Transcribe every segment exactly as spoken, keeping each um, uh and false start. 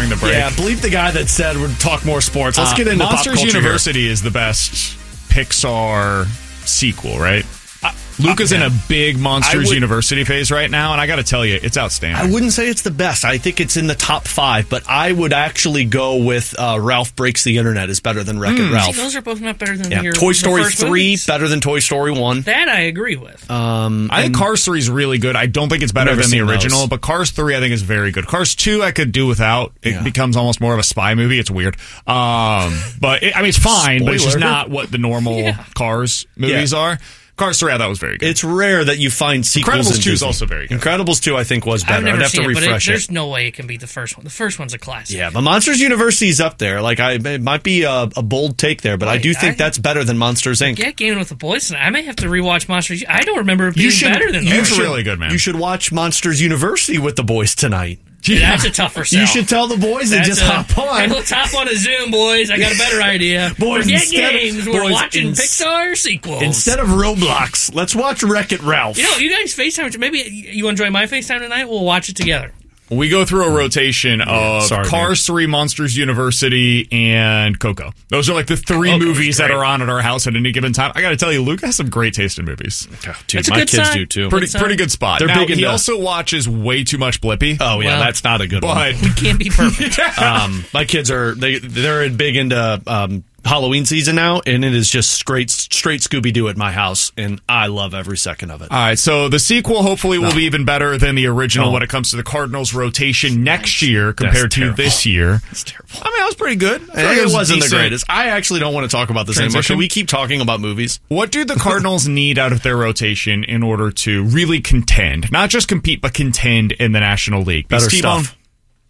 during the break. Yeah, bleep the guy that said we'd talk more sports. Let's Uh, get into Monsters pop culture University here. is the best Pixar sequel, right? Luca's uh, in a big Monsters would- University phase right now, and I got to tell you, it's outstanding. I wouldn't say it's the best. I think it's in the top five, but I would actually go with uh, Ralph Breaks the Internet is better than Wreck-It See, Ralph. those are both not better than Yeah, your Toy the Story first three movies. better than Toy Story one. That I agree with. Um, I think Cars three is really good. I don't think it's better Never than the seen original, those. but Cars three I think is very good. Cars two I could do without. It Yeah. becomes almost more of a spy movie. It's weird. Um, but it, I mean, it's fine, but it's just Spoiler. not what the normal Yeah. Cars movies Yeah. are. Cars three I thought was very good. It's rare that you find sequels. Incredibles in two is Disney. also very good. Incredibles two I think was better. I've never I'd have seen to it, but it, refresh there's it. no way it can be the first one. The first one's a classic. Yeah, but Monsters University is up there. Like, I, it might be a, a bold take there, but I Wait, do think I- that's better than Monsters Incorporated. Get Gaming with the Boys tonight. I may have to rewatch Monsters. I don't remember it being better than you those. should- really good, man. You should watch Monsters University with the boys tonight. That's a tougher sell. You should tell the boys and That's just a- hop on. Hey, let's hop on a Zoom, boys. I got a better idea. Boys, Forget instead of- games. We're boys, watching ins- Pixar sequels. Instead of Roblox, let's watch Wreck-It Ralph. You know, you guys FaceTime. Maybe you enjoy my FaceTime tonight? We'll watch it together. We go through a rotation of sorry, Cars three, Monsters University, and Coco. Those are like the three Coco's movies that great. are on at our house at any given time. I got to tell you, Luke has some great taste in movies. Oh, dude, That's a my good kids sign. do too. Pretty Good sign. pretty good spot. They're Now, big he into- also watches way too much Blippi. Oh yeah, Well, that's not a good one. but We can't be perfect. Um, my kids are they they're big into um, Halloween season now, and it is just straight straight Scooby Doo at my house, and I love every second of it. all right, so the sequel hopefully will No. be even better than the original No. when it comes to the Cardinals rotation next year compared to terrible. this year. It's terrible. I mean, that was pretty good. I feel It, like it was wasn't the decent. greatest. I actually don't want to talk about this anymore. Transition? Can we keep talking about movies? What do the Cardinals need out of their rotation in order to really contend? Not just compete, but contend in the National League. Better Because T-Bone- stuff.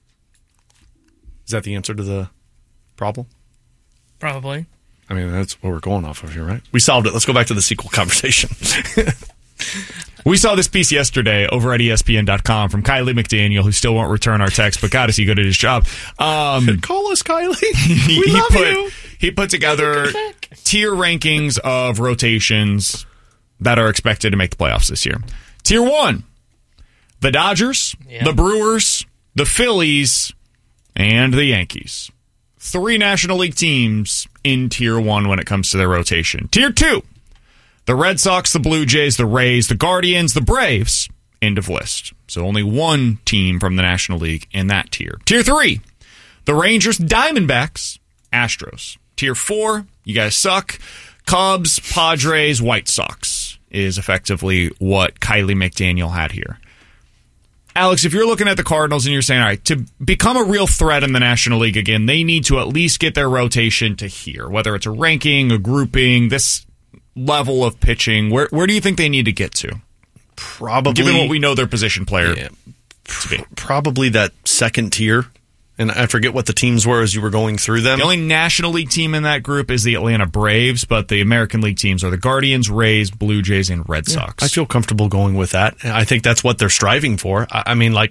Is that the answer to the problem? Probably. I mean, that's what we're going off of here, right? We solved it. Let's go back to the sequel conversation. We saw this piece yesterday over at E S P N dot com from Kylie McDaniel, who still won't return our text, but God, is he good at his job. Um, Call us, Kylie. he, We he love put, you. He put together tier rankings of rotations that are expected to make the playoffs this year. Tier one, the Dodgers, Yeah. the Brewers, the Phillies, and the Yankees. Three National League teams in tier one when it comes to their rotation. Tier two, the Red Sox, the Blue Jays, the Rays, the Guardians, the Braves. End of list. So only one team from the National League in that tier. Tier three, the Rangers, Diamondbacks, Astros. Tier four, you guys suck. Cubs, Padres, White Sox is effectively what Kylie McDaniel had here. Alex, if you're looking at the Cardinals and you're saying, all right, to become a real threat in the National League again, they need to at least get their rotation to here, whether it's a ranking, a grouping, this level of pitching. Where where do you think they need to get to? Probably. Given what we know their position player Yeah. to be. Probably that second tier. And I forget what the teams were as you were going through them. The only National League team in that group is the Atlanta Braves, but the American League teams are the Guardians, Rays, Blue Jays, and Red Sox. I feel comfortable going with that. I think that's what they're striving for. I, I mean, like,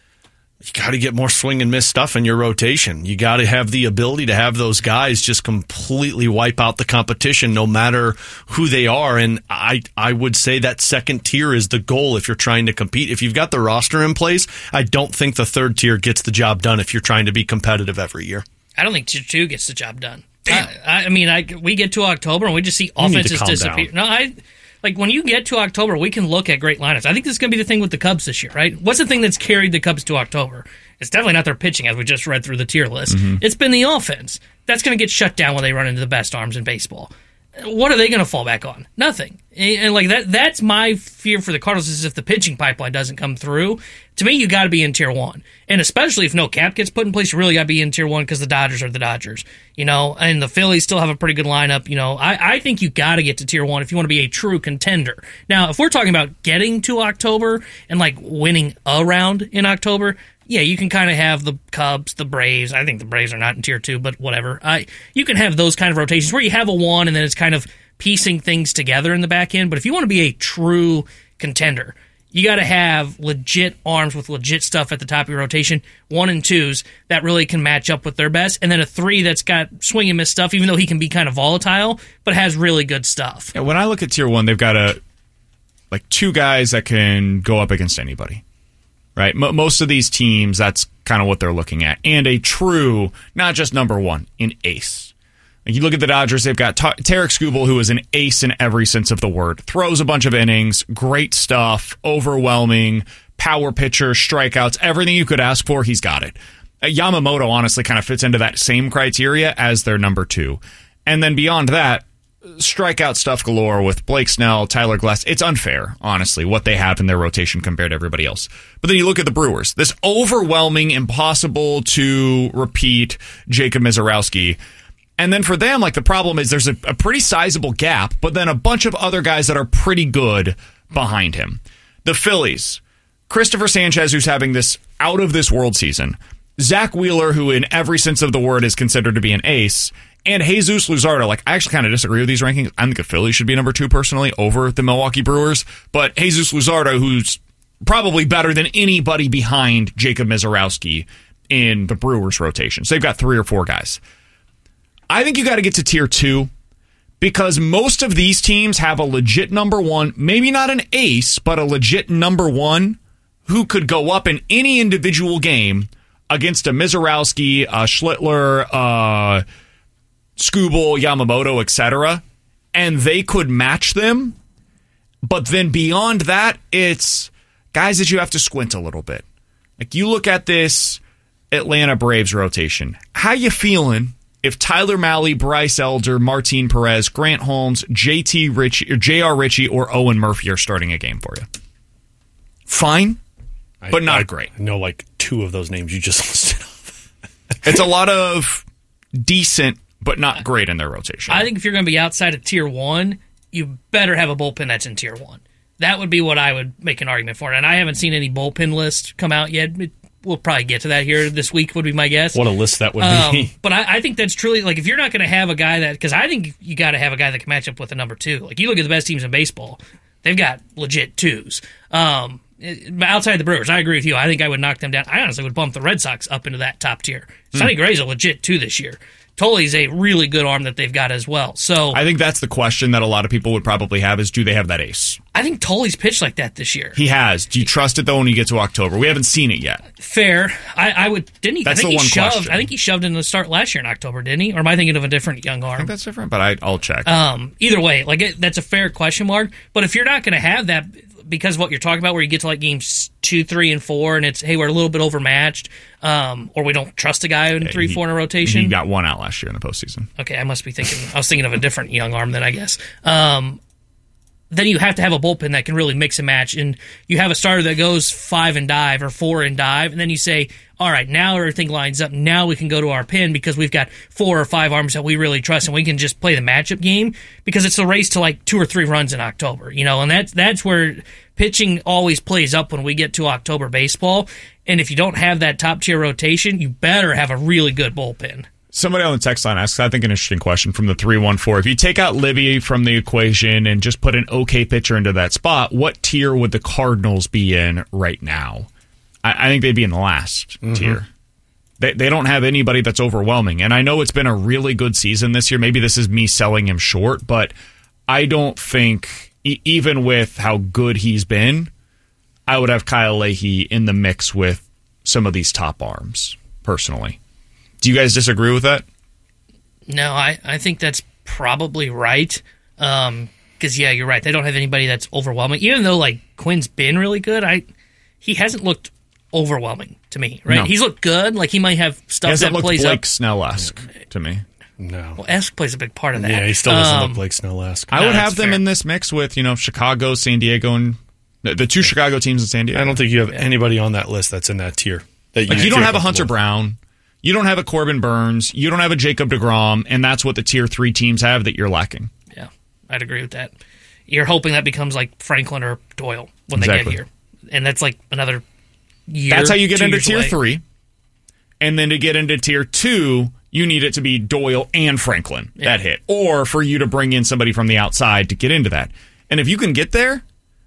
you got to get more swing and miss stuff in your rotation. You got to have the ability to have those guys just completely wipe out the competition no matter who they are. And I, I would say that second tier is the goal if you're trying to compete. If you've got the roster in place, I don't think the third tier gets the job done if you're trying to be competitive every year. I don't think tier two gets the job done. I, I mean, I, we get to October and we just see You need to offenses calm disappear. down. No, I like when you get to October, we can look at great lineups. I think this is going to be the thing with the Cubs this year, right? What's the thing that's carried the Cubs to October? It's definitely not their pitching, as we just read through the tier list. Mm-hmm. It's been the offense. That's going to get shut down when they run into the best arms in baseball. What are they going to fall back on? Nothing. And, and like that, that's my fear for the Cardinals is if the pitching pipeline doesn't come through. To me, you got to be in tier one, and especially if no cap gets put in place, you really got to be in tier one because the Dodgers are the Dodgers, you know. And the Phillies still have a pretty good lineup, you know. I, I think you got to get to tier one if you want to be a true contender. Now, if we're talking about getting to October and like winning a round in October. Yeah, you can kind of have the Cubs, the Braves. I think the Braves are not in tier two, but whatever. I you can have those kind of rotations where you have a one and then it's kind of piecing things together in the back end. But if you want to be a true contender, you got to have legit arms with legit stuff at the top of your rotation, one and twos that really can match up with their best, and then a three that's got swing and miss stuff, even though he can be kind of volatile, but has really good stuff. Yeah, when I look at tier one, they've got a like two guys that can go up against anybody. right? M- most of these teams, that's kind of what they're looking at. And a true, not just number one, an ace. Like you look at the Dodgers, they've got T- Tarek Skubal, who is an ace in every sense of the word. Throws a bunch of innings, great stuff, overwhelming, power pitcher, strikeouts, everything you could ask for, he's got it. Uh, Yamamoto honestly kind of fits into that same criteria as their number two. And then beyond that, strikeout stuff galore with Blake Snell, Tyler Glass. It's unfair, honestly, what they have in their rotation compared to everybody else. But then you look at the Brewers, this overwhelming, impossible to repeat Jacob Misiorowski. And then for them, like the problem is there's a, a pretty sizable gap, but then a bunch of other guys that are pretty good behind him. The Phillies, Christopher Sanchez, who's having this out of this world season. Zach Wheeler, who in every sense of the word is considered to be an ace. And Jesus Luzardo. Like, I actually kind of disagree with these rankings. I think the Phillies should be number two personally over the Milwaukee Brewers. But Jesus Luzardo, who's probably better than anybody behind Jacob Misiorowski in the Brewers rotation. So they've got three or four guys. I think you got to get to tier two because most of these teams have a legit number one, maybe not an ace, but a legit number one who could go up in any individual game against a Misiorowski, a Schlittler, uh, Skubal, Yamamoto, et cetera, and they could match them. But then beyond that, it's guys that you have to squint a little bit. Like you look at this Atlanta Braves rotation. How you feeling if Tyler Mahle, Bryce Elder, Martin Perez, Grant Holmes, J T Ritchie, or J R Ritchie, or Owen Murphy are starting a game for you? Fine, but not I, great. I know like two of those names you just listed off. It's a lot of decent, but not great in their rotation. I think if you're going to be outside of tier one, you better have a bullpen that's in tier one. That would be what I would make an argument for. And I haven't seen any bullpen list come out yet. It, we'll probably get to that here this week, would be my guess. What a list that would um, be. But I, I think that's truly, like, if you're not going to have a guy that, because I think you got to have a guy that can match up with a number two. Like, you look at the best teams in baseball, they've got legit twos. Um, outside the Brewers, I agree with you. I think I would knock them down. I honestly would bump the Red Sox up into that top tier. Mm. Sonny Gray's a legit two this year. Tully's a really good arm that they've got as well. So I think that's the question that a lot of people would probably have is, do they have that ace? I think Tully's pitched like that this year. He has. Do you trust it, though, when you get to October? We haven't seen it yet. Fair. I, I would. Didn't he? That's I think the he one shoved. question. I think he shoved in the start last year in October, didn't he? Or am I thinking of a different young arm? I think that's different, but I, I'll check. Um, either way, like it, that's a fair question mark. But if you're not going to have that, because of what you're talking about, where you get to like games two, three, and four, and it's, hey, we're a little bit overmatched, um, or we don't trust a guy in Yeah, three, he, four in a rotation. He got one out last year in the postseason. Okay, I must be thinking. I was thinking of a different young arm then, I guess. Um, then you have to have a bullpen that can really mix and match, and you have a starter that goes five and dive or four and dive, and then you say, all right, now everything lines up. Now we can go to our pin because we've got four or five arms that we really trust, and we can just play the matchup game because it's a race to like two or three runs in October, you know, and that's that's where pitching always plays up when we get to October baseball. And if you don't have that top tier rotation, you better have a really good bullpen. Somebody on the text line asks, I think, an interesting question from the three one four. If you take out Libby from the equation and just put an okay pitcher into that spot, what tier would the Cardinals be in right now? I, I think they'd be in the last mm-hmm. tier. They, they don't have anybody that's overwhelming. And I know it's been a really good season this year. Maybe this is me selling him short, but I don't think, e- even with how good he's been, I would have Kyle Leahy in the mix with some of these top arms, personally. Do you guys disagree with that? No, I, I think that's probably right. Um, because yeah, you're right. They don't have anybody that's overwhelming. Even though like Quinn's been really good, I he hasn't looked overwhelming to me. Right? No. He's looked good. Like he might have stuff he hasn't that looked plays Blake up. Snell-esque to me. No. Well, Esk plays a big part of that. Yeah, he still doesn't um, look like Snell-esque. I No, would that's have them fair. in this mix with, you know, Chicago, San Diego, and the, the two Chicago teams in San Diego. I don't think you have anybody on that list that's in that tier. That Like, you don't feel have a Hunter comfortable. Brown. You don't have a Corbin Burns. You don't have a Jacob deGrom, and that's what the tier three teams have that you're lacking. Yeah, I'd agree with that. You're hoping that becomes like Franklin or Doyle when Exactly. they get here, and that's like another year. That's how you get two into years tier away. three. And then to get into tier two, you need it to be Doyle and Franklin Yeah. that hit. Or for you to bring in somebody from the outside to get into that. And if you can get there,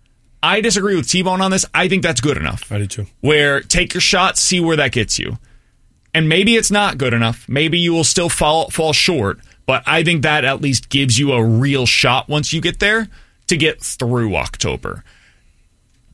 I disagree with T-Bone on this. I think that's good enough. I do too. Where take your shot, see where that gets you. And maybe it's not good enough. Maybe you will still fall fall short. But I think that at least gives you a real shot once you get there to get through October.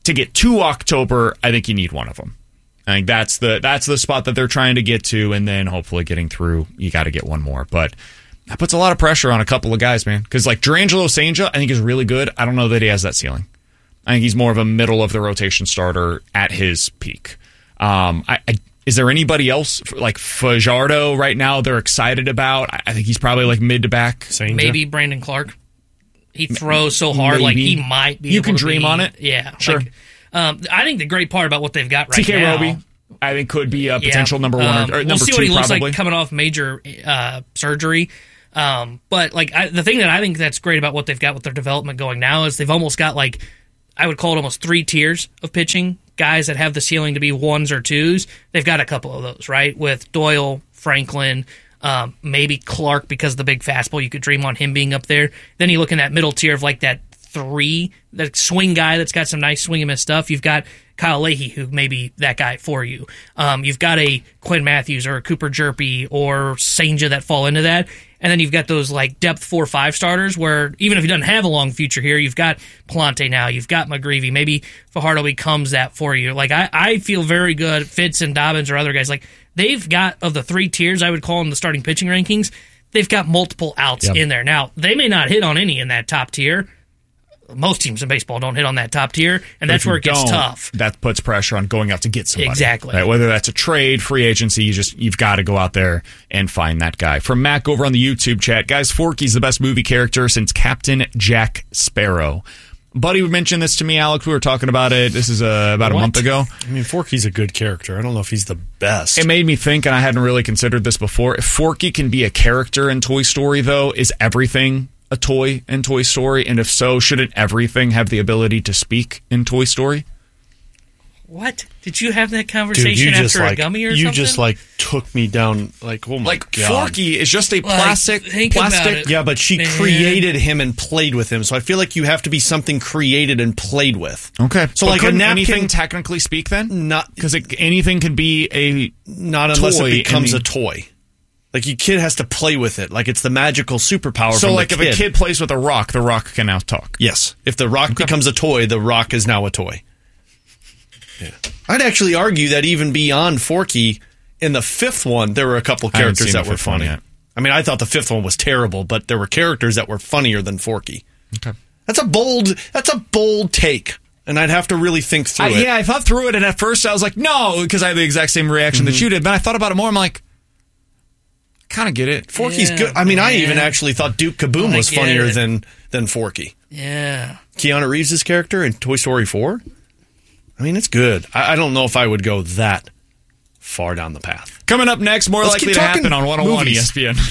to get to October, I think you need one of them. I think that's the that's the spot that they're trying to get to, and then hopefully getting through, you got to get one more. But that puts a lot of pressure on a couple of guys, man. Because like Durangelo Sainja, I think is really good. I don't know that he has that ceiling. I think he's more of a middle of the rotation starter at his peak. Um, I, I, is there anybody else like Fajardo right now they're excited about? I, I think he's probably like mid to back. Sainja. Maybe Brandon Clark. He throws so hard, Maybe. like he might be. You able can to dream be, on it. Yeah, sure. Like, um, I think the great part about what they've got right T K now, Roby, I think could be a potential yeah, number one um, or, or number we'll see two. what he looks probably. like coming off major uh, surgery. Um, but like I, the thing that I think that's great about what they've got with their development going now is they've almost got like I would call it almost three tiers of pitching. Guys that have the ceiling to be ones or twos, they've got a couple of those, right? With Doyle, Franklin, um, maybe Clark because of the big fastball. You could dream on him being up there. Then you look in that middle tier of like that three, that swing guy that's got some nice swing and miss stuff. You've got Kyle Leahy, who may be that guy for you. Um, you've got a Quinn Matthews or a Cooper Jerpy or Sainja that fall into that. And then you've got those like depth four or five starters where even if he doesn't have a long future here, you've got Palante now, you've got McGreevy. Maybe Fajardo becomes that for you. Like I, I feel very good. Fitz and Dobbins or other guys, like they've got of the three tiers I would call them the starting pitching rankings, they've got multiple outs yep. in there. Now, they may not hit on any in that top tier. Most teams in baseball don't hit on that top tier, and that's where it gets tough. That puts pressure on going out to get somebody. Exactly. Right? Whether that's a trade, free agency, you just you've got to go out there and find that guy. From Mac over on the YouTube chat, guys, Forky's the best movie character since Captain Jack Sparrow. Buddy mentioned this to me, Alex. We were talking about it. This is uh, about what? a month ago. I mean, Forky's a good character. I don't know if he's the best. It made me think, and I hadn't really considered this before. If Forky can be a character in Toy Story, though, is everything a toy in Toy Story? And if so, shouldn't everything have the ability to speak in Toy Story? What? Did you have that conversation Dude, after like, a gummy or you something? You just like took me down like, oh my like, God. Forky is just a plastic. Like, plastic. Yeah, but she Man. created him and played with him. So I feel like you have to be something created and played with. Okay. So but like a napkin, anything technically speak then? Not because anything can be a not unless toy it becomes the, a toy. Like your kid has to play with it. Like it's the magical superpower. So from like the if kid. a kid plays with a rock, the rock can now talk. Yes. If the rock okay. becomes a toy, the rock is now a toy. Yeah. I'd actually argue that even beyond Forky, in the fifth one, there were a couple characters that were funny. I mean, I thought the fifth one was terrible, but there were characters that were funnier than Forky. Okay. That's a bold. That's a bold take. And I'd have to really think through I, it. Yeah, I thought through it, and at first I was like, no, because I had the exact same reaction mm-hmm. that you did. But I thought about it more. I'm like, kind of get it. Forky's yeah, good. I mean, man. I even actually thought Duke Kaboom I was funnier it. than than Forky. Yeah. Keanu Reeves' character in Toy Story four? I mean, it's good. I, I don't know if I would go that far down the path. Coming up next, more Let's likely to happen on one oh one movies. E S P N.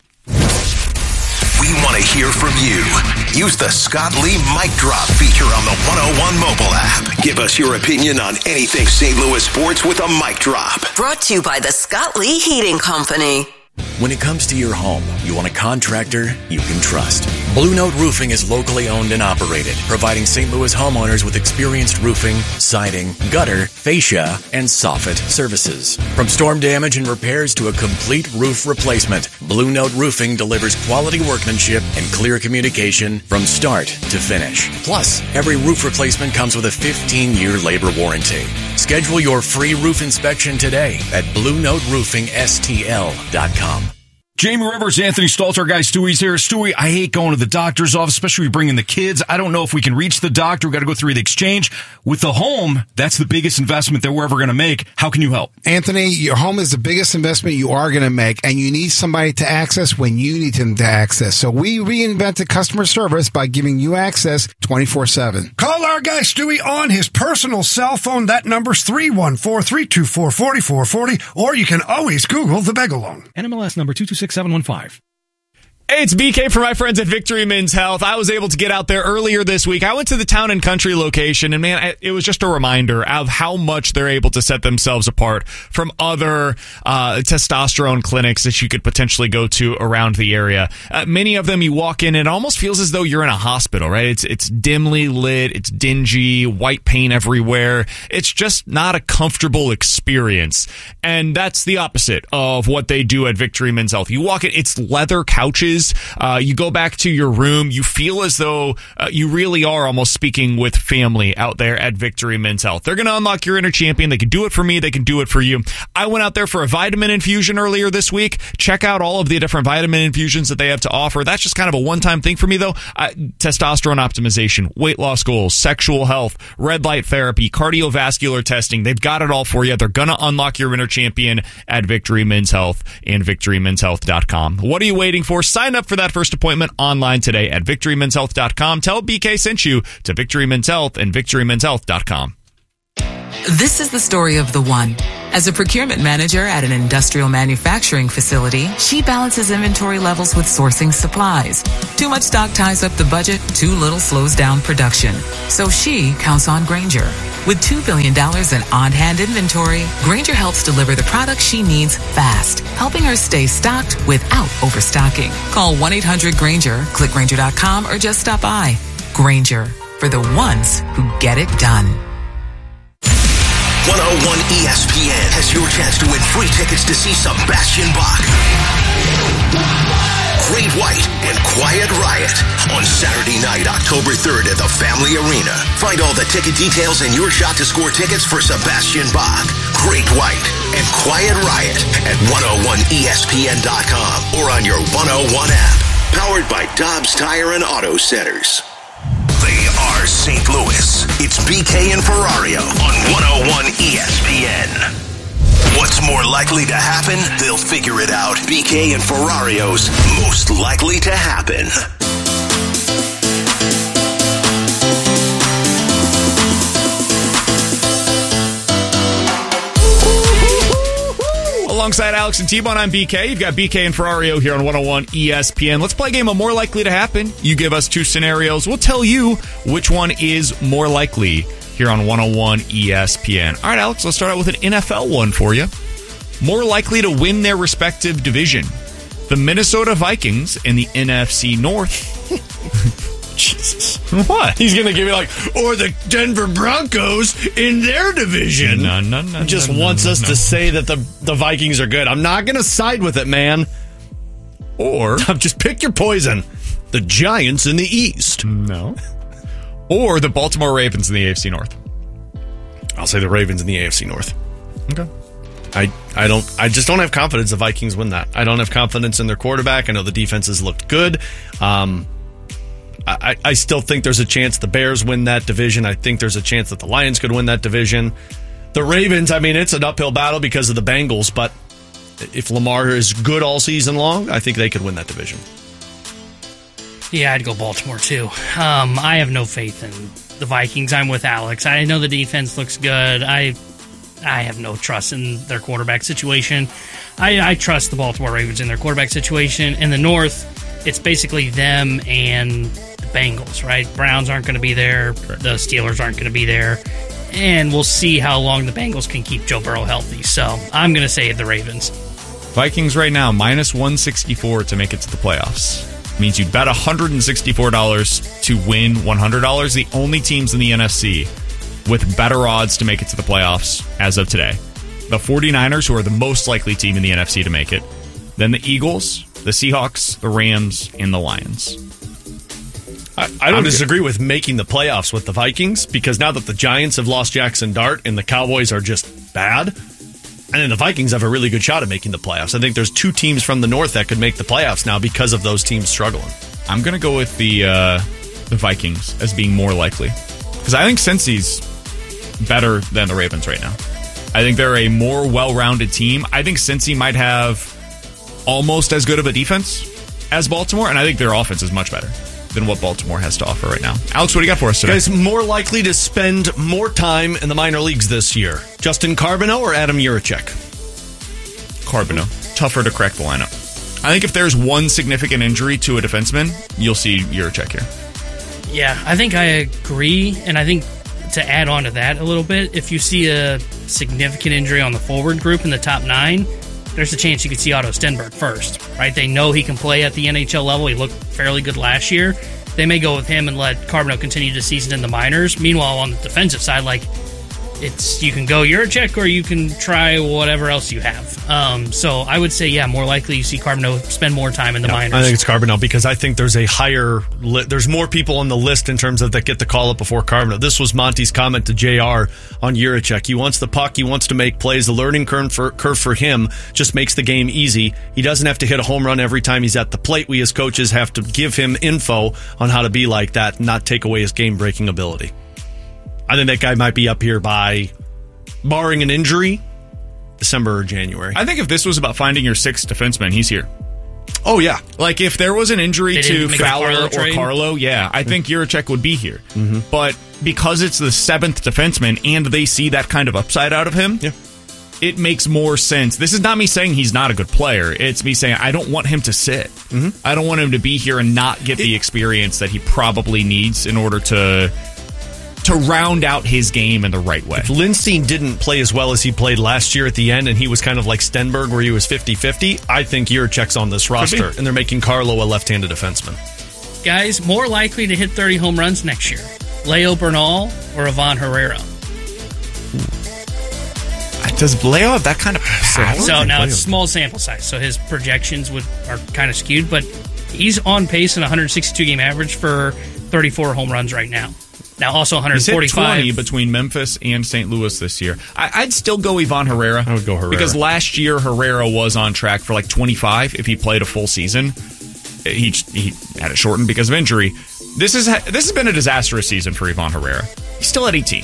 We want to hear from you. Use the Scott Lee Mic Drop feature on the one oh one mobile app. Give us your opinion on anything Saint Louis sports with a mic drop. Brought to you by the Scott Lee Heating Company. When it comes to your home, you want a contractor you can trust. Blue Note Roofing is locally owned and operated, providing Saint Louis homeowners with experienced roofing, siding, gutter, fascia, and soffit services. From storm damage and repairs to a complete roof replacement, Blue Note Roofing delivers quality workmanship and clear communication from start to finish. Plus, every roof replacement comes with a fifteen-year labor warranty. Schedule your free roof inspection today at blue note roofing s t l dot com. Jamie Rivers, Anthony Stalter, guys, Stewie's here. Stewie, I hate going to the doctor's office, especially bringing the kids. I don't know if we can reach the doctor. We've got to go through the exchange. With the home, that's the biggest investment that we're ever going to make. How can you help? Anthony, your home is the biggest investment you are going to make, and you need somebody to access when you need them to access. So we reinvented customer service by giving you access twenty-four seven. Call our guy Stewie on his personal cell phone. That number's three one four, three two four, four four four zero, or you can always Google the Begalong. N M L S number two two six seven one five. Hey, it's B K for my friends at Victory Men's Health. I was able to get out there earlier this week. I went to the Town and Country location, and man, it was just a reminder of how much they're able to set themselves apart from other uh, testosterone clinics that you could potentially go to around the area. Uh, many of them, you walk in, and it almost feels as though you're in a hospital, right? It's it's dimly lit, it's dingy, white paint everywhere. It's just not a comfortable experience, and that's the opposite of what they do at Victory Men's Health. You walk in, it's leather couches. coaches. Uh, you go back to your room. You feel as though uh, you really are almost speaking with family out there at Victory Men's Health. They're going to unlock your inner champion. They can do it for me. They can do it for you. I went out there for a vitamin infusion earlier this week. Check out all of the different vitamin infusions that they have to offer. That's just kind of a one-time thing for me, though. Uh, testosterone optimization, weight loss goals, sexual health, red light therapy, cardiovascular testing. They've got it all for you. They're going to unlock your inner champion at Victory Men's Health and victory men's health dot com. What are you waiting for? Sign up for that first appointment online today at victory men's health dot com. Tell B K sent you to Victory Men's Health and victory men's health dot com. This is the story of the one. As a procurement manager at an industrial manufacturing facility, she balances inventory levels with sourcing supplies. Too much stock ties up the budget, too little slows down production. So she counts on Grainger. With two billion dollars in on-hand inventory, Grainger helps deliver the products she needs fast, helping her stay stocked without overstocking. Call one eight hundred Grainger, click Grainger dot com, or just stop by. Grainger, for the ones who get it done. one oh one E S P N has your chance to win free tickets to see Sebastian Bach, Great White, and Quiet Riot on Saturday night, October third at the Family Arena. Find all the ticket details and your shot to score tickets for Sebastian Bach, Great White, and Quiet Riot at one oh one E S P N dot com or on your one oh one app. Powered by Dobbs Tire and Auto Centers. They are Saint Louis. It's B K and Ferrario on one oh one E S P N. What's more likely to happen? They'll figure it out. B K and Ferrario's most likely to happen. Alongside Alex and T-Bone, I'm B K. You've got B K and Ferrario here on one oh one E S P N. Let's play a game of More Likely to Happen. You give us two scenarios. We'll tell you which one is more likely here on one oh one E S P N. All right, Alex, let's start out with an N F L one for you. More likely to win their respective division. The Minnesota Vikings in the N F C North. Jesus. What? He's going to give me like, or the Denver Broncos in their division. No, no, no. He just no, wants no, us no. to say that the, the Vikings are good. I'm not going to side with it, man. Or just pick your poison. The Giants in the East. No. Or the Baltimore Ravens in the A F C North. I'll say the Ravens in the A F C North. Okay. I, I don't I just don't have confidence the Vikings win that. I don't have confidence in their quarterback. I know the defenses looked good. Um, I, I still think there's a chance the Bears win that division. I think there's a chance that the Lions could win that division. The Ravens, I mean, it's an uphill battle because of the Bengals, but if Lamar is good all season long, I think they could win that division. Yeah, I'd go Baltimore too. Um, I have no faith in the Vikings. I'm with Alex. I know the defense looks good. I I have no trust in their quarterback situation. I, I trust the Baltimore Ravens in their quarterback situation. In the North, it's basically them and the Bengals, right? Browns aren't going to be there. Correct. The Steelers aren't going to be there. And we'll see how long the Bengals can keep Joe Burrow healthy. So I'm going to say the Ravens. Vikings right now, minus one sixty-four to make it to the playoffs. Means you'd bet one hundred sixty-four dollars to win one hundred dollars. The only teams in the N F C with better odds to make it to the playoffs as of today. The 49ers, who are the most likely team in the N F C to make it. Then the Eagles, the Seahawks, the Rams, and the Lions. I, I don't I'm disagree good. with making the playoffs with the Vikings, because now that the Giants have lost Jackson Dart and the Cowboys are just bad, and then the Vikings have a really good shot at making the playoffs. I think there's two teams from the North that could make the playoffs now because of those teams struggling. I'm going to go with the uh, the Vikings as being more likely, because I think Cincy's better than the Ravens right now. I think they're a more well-rounded team. I think Cincy might have almost as good of a defense as Baltimore, and I think their offense is much better than what Baltimore has to offer right now. Alex, what do you got for us today? Guys, more likely to spend more time in the minor leagues this year, Justin Carbonneau or Adam Yurichek? Carbonneau. Tougher to crack the lineup. I think if there's one significant injury to a defenseman, you'll see Yurichek here. Yeah, I think I agree, and I think to add on to that a little bit, if you see a significant injury on the forward group in the top nine, there's a chance you could see Otto Stenberg first, right? They know he can play at the N H L level. He looked fairly good last year. They may go with him and let Carbonneau continue to season in the minors. Meanwhile, on the defensive side, like, it's you can go Jiricek or you can try whatever else you have. Um, so I would say, yeah, more likely you see Carbonneau spend more time in the no, minors. I think it's Carbonneau because I think there's a higher, li- there's more people on the list in terms of that get the call up before Carbonneau. This was Monty's comment to J R on Jiricek. He wants the puck. He wants to make plays. The learning curve for, curve for him just makes the game easy. He doesn't have to hit a home run every time he's at the plate. We as coaches have to give him info on how to be like that and not take away his game-breaking ability. I think that guy might be up here by, barring an injury, December or January. I think if this was about finding your sixth defenseman, he's here. Oh, yeah. Like, if there was an injury They to didn't make a Fowler Carlo or trade? Carlo, yeah, I think Jiricek would be here. Mm-hmm. But because it's the seventh defenseman and they see that kind of upside out of him, yeah. it makes more sense. This is not me saying he's not a good player. It's me saying I don't want him to sit. Mm-hmm. I don't want him to be here and not get the experience that he probably needs in order to to round out his game in the right way. If Lindstein didn't play as well as he played last year at the end and he was kind of like Stenberg where he was fifty-fifty, I think Jiricek's on this roster and they're making Carlo a left-handed defenseman. Guys, more likely to hit thirty home runs next year, Leo Bernal or Ivan Herrera? Does Leo have that kind of power? So now it's small sample size, so his projections would are kind of skewed, but he's on pace in one hundred sixty-two game average for thirty-four home runs right now. Now also one hundred forty-five. He's hit twenty between Memphis and Saint Louis this year. I, I'd still go Ivan Herrera. I would go Herrera. Because last year Herrera was on track for like twenty-five if he played a full season. He he had it shortened because of injury. This is this has been a disastrous season for Ivan Herrera. He's still at eighteen.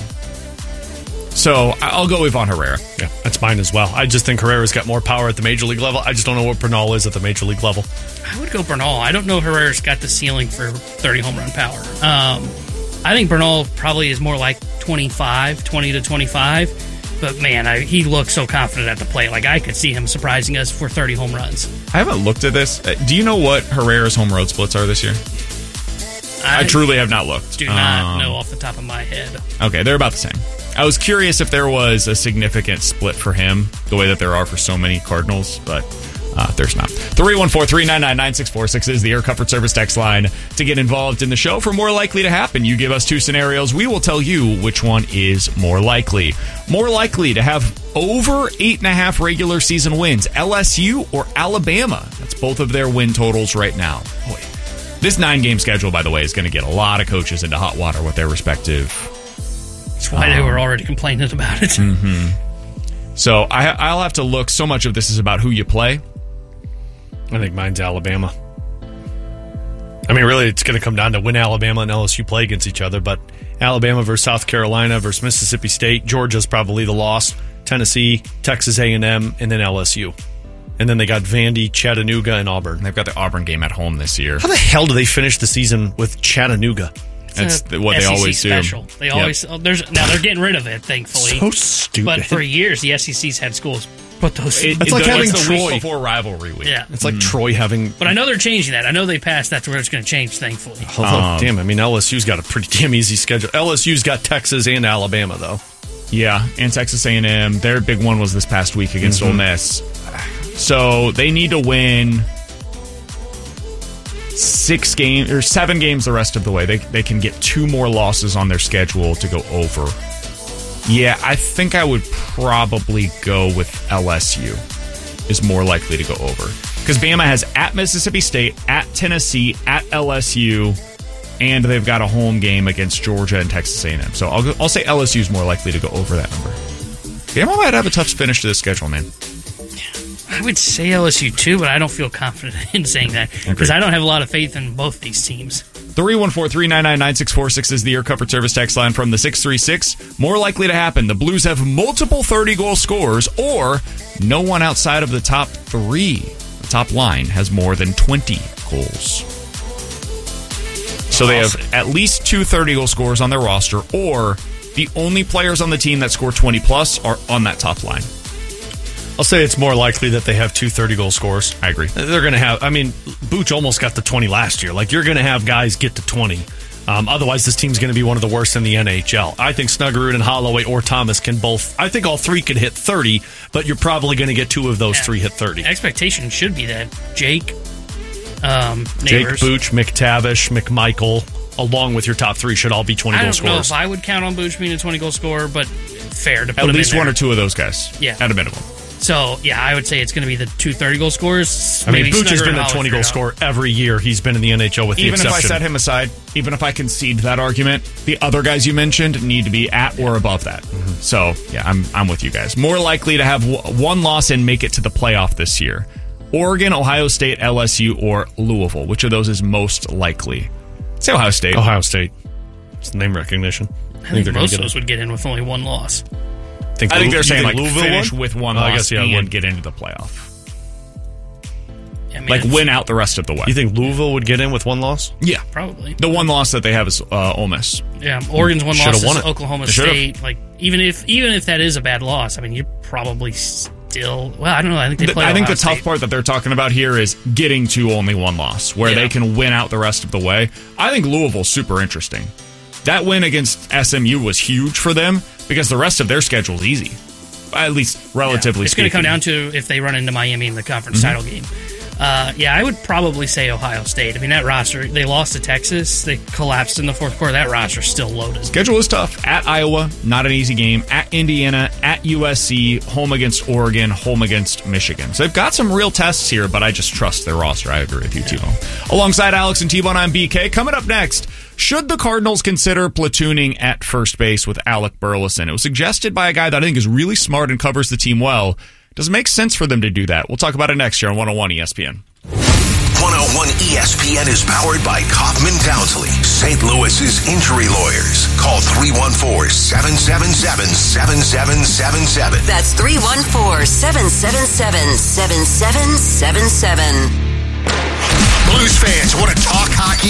So I'll go Ivan Herrera. Yeah, that's mine as well. I just think Herrera's got more power at the major league level. I just don't know what Bernal is at the major league level. I would go Bernal. I don't know if Herrera's got the ceiling for thirty home run power. Um, I think Bernal probably is more like twenty-five, twenty to twenty-five. But man, I, he looks so confident at the plate. Like I could see him surprising us for thirty home runs. I haven't looked at this. Uh, do you know what Herrera's home road splits are this year? I, I truly have not looked. Do not um, know off the top of my head. Okay, they're about the same. I was curious if there was a significant split for him, the way that there are for so many Cardinals, but uh, there's not. three one four, three nine nine, nine six four six is the Air Comfort Service text line to get involved in the show. For more likely to happen, you give us two scenarios. We will tell you which one is more likely. More likely to have over eight and a half regular season wins, L S U or Alabama. That's both of their win totals right now. Boy, this nine-game schedule, by the way, is going to get a lot of coaches into hot water with their respective... That's why um, they were already complaining about it. Mm-hmm. So I, I'll have to look. So much of this is about who you play. I think mine's Alabama. I mean, really, it's going to come down to when Alabama and L S U play against each other, but Alabama versus South Carolina versus Mississippi State, Georgia's probably the loss, Tennessee, Texas A and M, and then L S U. And then they got Vandy, Chattanooga, and Auburn. They've got the Auburn game at home this year. How the hell do they finish the season with Chattanooga? That's the, what S E C they always special. do. They always yep. there's now they're getting rid of it, thankfully. So stupid. But for years, the S E C's had schools put those. It, it's like the, having it's the Troy week before rivalry week. Yeah, it's like mm. Troy having. But I know they're changing that. I know they passed. That's where it's going to change. Thankfully. Oh, um, damn! I mean, L S U's got a pretty damn easy schedule. L S U's got Texas and Alabama though. Yeah, and Texas A and M. Their big one was this past week against mm-hmm. Ole Miss. So they need to win six games or seven games the rest of the way. They they can get two more losses on their schedule to go over. Yeah, I think I would probably go with L S U is more likely to go over. Because Bama has at Mississippi State, at Tennessee, at L S U, and they've got a home game against Georgia and Texas A and M. So I'll go, I'll say L S U is more likely to go over that number. Bama might have a tough finish to this schedule, man. I would say L S U too, but I don't feel confident in saying that because I don't have a lot of faith in both these teams. three one four, three nine nine, nine six four six is the Air Comfort Service text line from the six three six. More likely to happen, the Blues have multiple thirty-goal scorers or no one outside of the top three. The top line has more than twenty goals. So they have at least two thirty-goal scorers on their roster, or the only players on the team that score twenty plus are on that top line. I'll say it's more likely that they have two thirty-goal scorers. I agree. They're going to have, I mean, Booch almost got to twenty last year. Like, you're going to have guys get to twenty. Um, otherwise, this team's going to be one of the worst in the N H L. I think Snuggerud and Holloway or Thomas can both, I think all three could hit thirty, but you're probably going to get two of those yeah. three hit thirty. Expectation should be that Jake, um, Jake, Neighbors. Booch, McTavish, McMichael, along with your top three should all be twenty-goal scorers. I don't know if I would count on Booch being a twenty-goal scorer, but fair to put At him least in one there. or two of those guys. Yeah. At a minimum. So, yeah, I would say it's going to be the two thirty-goal scorers. I mean, maybe Booch has Snugger been and a Hollis twenty-goal figured scorer every year he's been in the N H L with the Even if I exception. set him aside, even if I concede that argument, the other guys you mentioned need to be at or above that. Mm-hmm. So, yeah, I'm I'm with you guys. More likely to have w- one loss and make it to the playoff this year. Oregon, Ohio State, L S U, or Louisville. Which of those is most likely? Say Ohio State. Ohio State. It's name recognition. I think, they're most gonna of those would get in with only one loss. Think I think Lou- they're you saying think like Louisville finish won? with one Oh, I loss guess, yeah, and win. get into the playoff. I mean, Like it's- win out the rest of the way. You think Louisville would get in with one loss? Yeah. Probably. The one loss that they have is uh, Ole Miss. Yeah, Oregon's one Should've loss won is it. Oklahoma They should've. State. Like even if even if that is a bad loss, I mean you're probably still. Well, I don't know. I think they The- play. I think Ohio the tough State. part that they're talking about here is getting to only one loss, where Yeah. they can win out the rest of the way. I think Louisville's super interesting. That win against S M U was huge for them because the rest of their schedule is easy, at least relatively It's going speaking. to come down to if they run into Miami in the conference Mhm. title game. Uh, yeah, I would probably say Ohio State. I mean, that roster, they lost to Texas. They collapsed in the fourth quarter. That roster's still loaded. Schedule is tough. At Iowa, not an easy game. At Indiana, at U S C, home against Oregon, home against Michigan. So they've got some real tests here, but I just trust their roster. I agree with you, T-Bone. Alongside Alex and T-Bone, I'm B K. Coming up next, should the Cardinals consider platooning at first base with Alec Burleson? It was suggested by a guy that I think is really smart and covers the team well. Does it make sense for them to do that? We'll talk about it next year on one oh one E S P N. one oh one E S P N is powered by Kaufman Townsley, Saint Louis's injury lawyers. Call three one four, seven seven seven, seven seven seven seven. That's three one four, seven seven seven, seven seven seven seven. Blues fans want to talk hockey